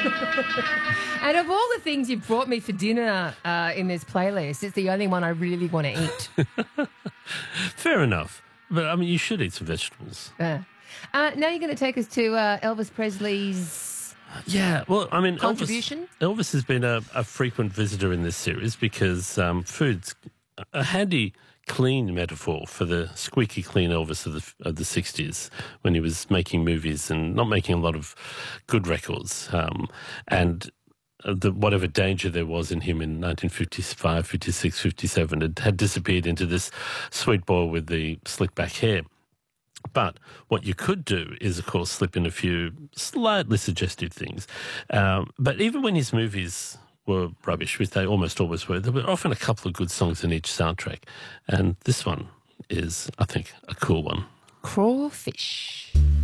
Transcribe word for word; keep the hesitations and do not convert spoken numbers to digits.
And of all the things you've brought me for dinner uh, in this playlist, it's the only one I really want to eat. Fair enough. But, I mean, you should eat some vegetables. Uh, uh, now you're going to take us to uh, Elvis Presley's Yeah, well, I mean, contribution. Elvis, Elvis has been a, a frequent visitor in this series because um, food's a handy, clean metaphor for the squeaky clean Elvis of the of the sixties when he was making movies and not making a lot of good records. Um, and the, whatever danger there was in him in nineteen fifty-five, fifty-six, fifty-seven had, had disappeared into this sweet boy with the slick back hair. But what you could do is, of course, slip in a few slightly suggestive things. Um, but even when his movies were rubbish, which they almost always were, there were often a couple of good songs in each soundtrack. And this one is, I think, a cool one. Crawfish.